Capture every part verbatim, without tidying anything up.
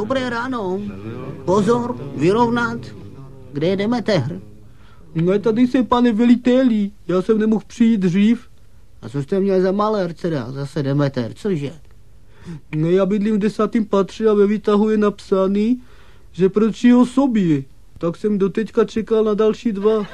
Dobré ráno. Pozor, vyrovnat. Kde je Demeter? No tady jsem, pane veliteli, já jsem nemohl přijít dřív. A co jste měl za malér, teda? Zase Demeter, cože? No já bydlím v desátém patře a ve výtahu je napsaný, že proč jeho sobě. Tak jsem doteďka čekal na další dva.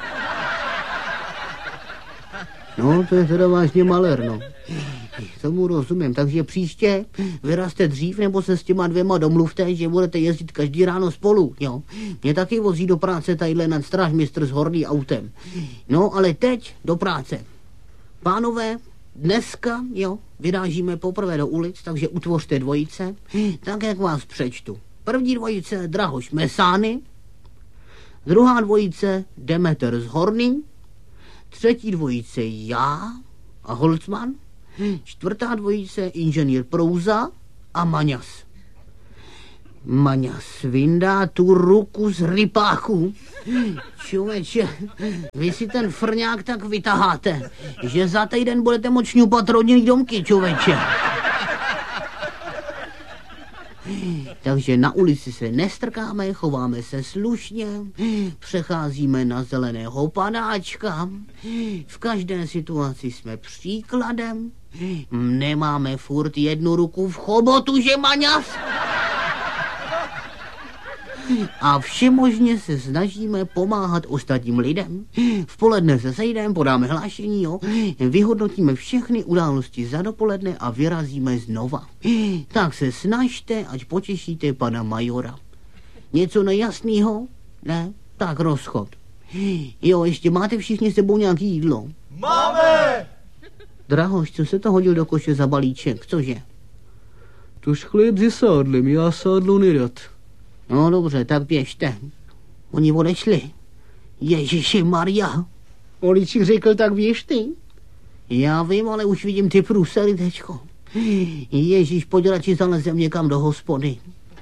No, to je teda vážně malér, no. Tomu rozumím, takže příště vyrazte dřív, nebo se s těma dvěma domluvte, že budete jezdit každý ráno spolu, jo. Mě taky vozí do práce tadyhle nad strážmistr s horný autem. No, ale teď do práce. Pánové, dneska, jo, vyrážíme poprvé do ulic, takže utvořte dvojice, tak jak vás přečtu. První dvojice Drahoš Mesány, druhá dvojice Demeter z Horný, třetí dvojice já a Holcman, čtvrtá dvojice inženýr Prouza a Maňas. Maňas vyndá tu ruku z rypáku. Čověče, vy si ten frňák tak vytaháte, že za týden budete moct šňupat rodinný domky, čověče. Takže na ulici se nestrkáme, chováme se slušně, přecházíme na zeleného panáčka, v každé situaci jsme příkladem, nemáme furt jednu ruku v chobotu, že Maňas? A všemožně se snažíme pomáhat ostatním lidem. V poledne se sejdeme, podáme hlášení, jo? Vyhodnotíme všechny události za dopoledne a vyrazíme znova. Tak se snažte, ať potěšíte pana majora. Něco nejasného? Ne? Tak rozchod. Jo, ještě máte všichni s sebou nějaký jídlo? Máme! Drahoš, co se to hodil do koše za balíček, cože? Tož chléb se sádlem, já sádlo nerad. No dobře, tak běžte. Oni odešli. Ježiši Maria. Olíček řekl, tak běž ty. Já vím, ale už vidím ty průsery, tečko. Ježíš, pojď radši zalezem někam do hospody.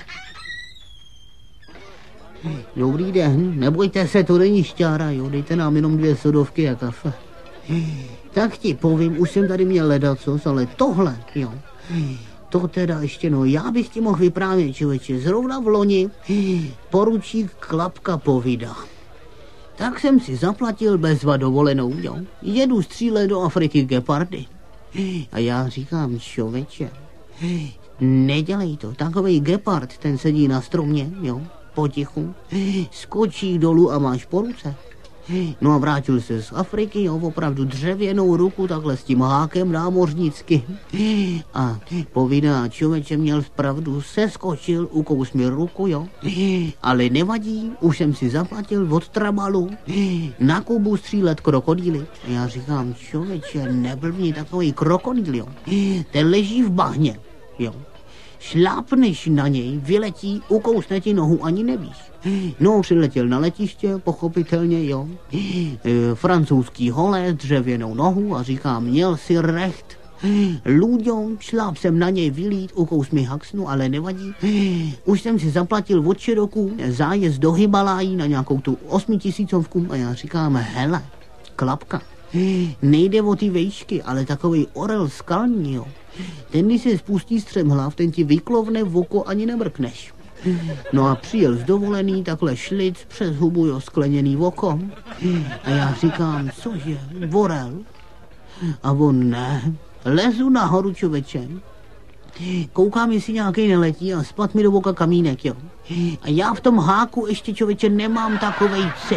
Dobrý den, nebojte se, to není šťára, jo, dejte nám jenom dvě sodovky a kafe. Tak ti povím, už jsem tady měl ledacos, ale tohle, jo. To teda ještě, no, já bych ti mohl vyprávět, člověče, zrovna v loni poručík Klapka povídá. Tak jsem si zaplatil bezva dovolenou, jo. Jedu střílet do Afriky gepardy. A já říkám, člověče, nedělej to, takovej gepard, ten sedí na stromě, jo, potichu, skočí dolů a máš po ruce. No a vrátil se z Afriky, jo, opravdu dřevěnou ruku, takhle s tím hákem námořnicky. A povídá, člověče, měl pravdu, seskočil, ukous mi ruku, jo. Ale nevadí, už jsem si zaplatil od Trabalu na Kubu střílet krokodýly. A já říkám, člověče, neblbni, takový krokodýl, jo. Ten leží v bahně, jo. Šlápneš na něj, vyletí, ukousne ti nohu, ani nevíš. No, přiletěl na letiště, pochopitelně, jo. E, francouzský holé, dřevěnou nohu a říká, měl si recht. Lůďom, šláp jsem na něj vylít, ukous mi haxnu, ale nevadí. Už jsem si zaplatil od Čiroku zájezd do Himalají na nějakou tu osmitisícovku a já říkám, hele, Klapka, nejde o ty vejšky, ale takovej orel skalní, jo. Ten, když se spustí střemhlav, ten ti vyklovne v oko, ani nemrkneš. No a přijel z dovolený, takhle šlic přes hubu, jo, skleněný oko. A já říkám, cože, orel? A on ne, lezu nahoru, člověče. Koukám, jestli nějaký neletí a spad mi do oka kamínek, jo. A já v tom háku ještě, člověče, nemám takovej cit.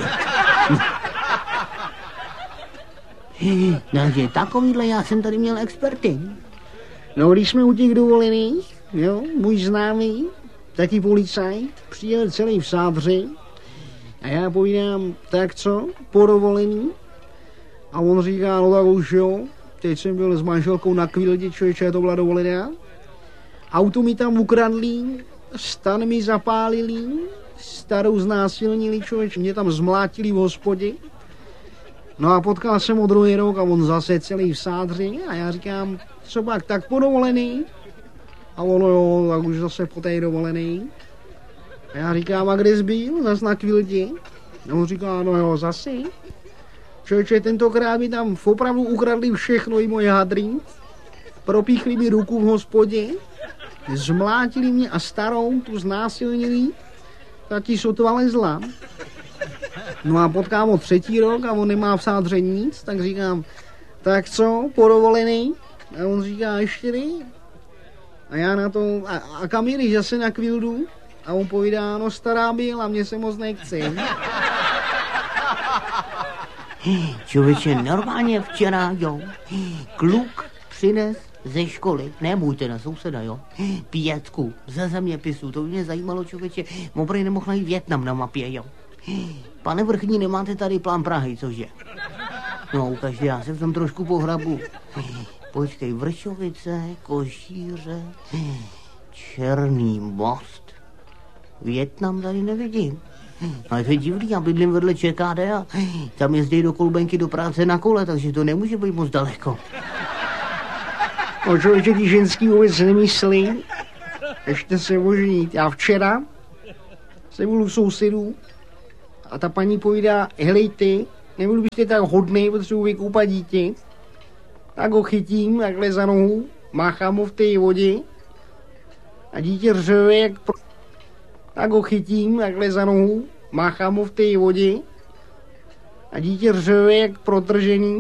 Takže takovýhle já jsem tady měl experty. No, když jsme u těch dovolených, jo, můj známý, taky policajt, přijel celý v sádři a já povídám, tak co, po dovolený? A on říká, no tak už jo, teď jsem byl s manželkou na Kvildě, člověče, to byla dovolená. Auto mi tam ukradli, stan mi zapálili, starou znásilnili, člověče, mě tam zmlátili v hospodě. No a potkal jsem ho druhý rok a on zase celý v sádři a já říkám, co pak, tak po dovolený? A ono jo, tak už zase po té dovolený. A já říkám, a kde jsi byl? Zas na Kvildě? A on říká, no jo, zase. Člověče, tentokrát mi tam opravdu ukradli všechno, i moje hadry. Propíchli mi ruku v hospodě. zmlátili mě a starou, tu znásilnili, tak ti sotva lezla. No a potkám ho třetí rok a on nemá v sádře nic, tak říkám, tak co, podovolený? A on říká, ještě ne. A já na to, a, a kam jdeš, zase na kvildu? A on povídá, no stará byla, mě se moc nechce. Člověče, normálně včera, jo, kluk přines ze školy, nebojte na souseda, jo, pětku ze zeměpisu, to by mě zajímalo, člověče, opravdu nemohl najít Vietnam na mapě, jo. Pane vrchní, nemáte tady plán Prahy, cože? No, ukažte, já se v tom trošku pohrabu. Počkej, Vršovice, Košíře, Černý most. Vietnam tady nevidím. Ale to je divný, já bydlím vedle ČKD a tam jezdí do Kolbenky do práce na kole, takže to nemůže být moc daleko. No člověče, ty ženský vůbec nemyslí, ještě se oženit. Já včera jsem byl u sousedů a ta paní povídá, helejte, nebyl byste tak hodný, potřebuji vykoupat dítě. Tak ho chytím takhle za nohu, máchám ho v té vodě a dítě řve jak pro... Tak ho chytím takhle za nohu, máchám ho v té vodě a dítě řve jak protržený.